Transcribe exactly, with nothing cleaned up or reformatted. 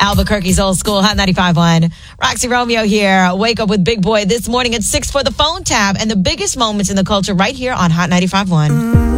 Albuquerque's Old School, Hot ninety-five point one. Roxy Romeo here. Wake up with Big Boy this morning at six for the phone tab and the biggest moments in the culture right here on Hot ninety-five point one.